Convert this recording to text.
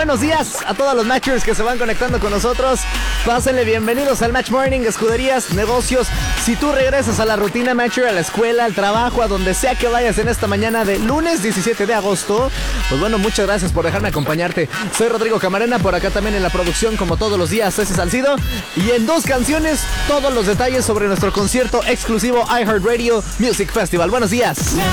buenos días a todos los Matchers que se van conectando con nosotros. Pásenle bienvenidos al Match Morning, escuderías, negocios. Si tú regresas a la rutina Matcher, a la escuela, al trabajo, a donde sea que vayas en esta mañana de lunes 17 de agosto, pues bueno, muchas gracias por dejarme acompañarte. Soy Rodrigo Camarena, por acá también en la producción, como todos los días, Ceci Salcido. Y en 2 canciones, todos los detalles sobre nuestro concierto exclusivo iHeartRadio Music Festival. Buenos días.